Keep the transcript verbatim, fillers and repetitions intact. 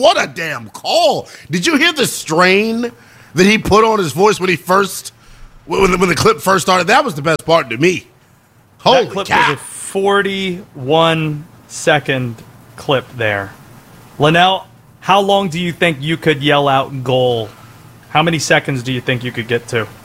what a damn call. Did you hear the strain that he put on his voice when he first, when the, when the clip first started? That was the best part to me. Holy that clip cow. was a forty-one second clip there. Linnell, how long do you think you could yell out goal? How many seconds do you think you could get to?